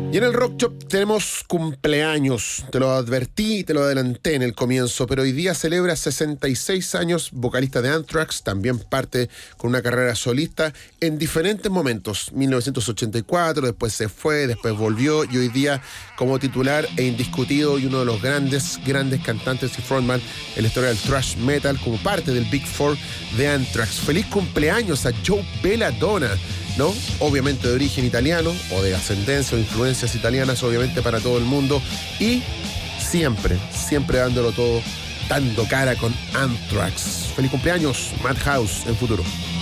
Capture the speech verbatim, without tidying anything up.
Y en el Rock Shop tenemos cumpleaños. Te lo advertí, te lo adelanté en el comienzo, pero hoy día celebra sesenta y seis años, vocalista de Anthrax, también parte con una carrera solista en diferentes momentos. mil novecientos ochenta y cuatro, después se fue, después volvió y hoy día como titular e indiscutido y uno de los grandes, grandes cantantes y frontman en la historia del thrash metal como parte del Big Four de Anthrax. Feliz cumpleaños a Joe Belladonna, ¿no? Obviamente de origen italiano o de ascendencia o influencias italianas, obviamente para todo el mundo, y siempre, siempre dándolo todo, dando cara con Anthrax. Feliz cumpleaños, Madhouse en futuro.